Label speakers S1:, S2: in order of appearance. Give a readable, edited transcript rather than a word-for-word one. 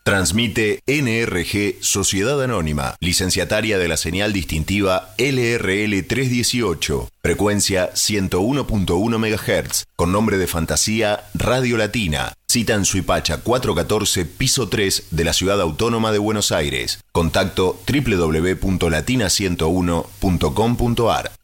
S1: Transmite NRG Sociedad Anónima, licenciataria de la señal distintiva LRL 318, frecuencia 101.1 MHz, con nombre de fantasía Radio Latina. Cita en Suipacha 414, piso 3 de la Ciudad Autónoma de Buenos Aires. Contacto www.latina101.com.ar.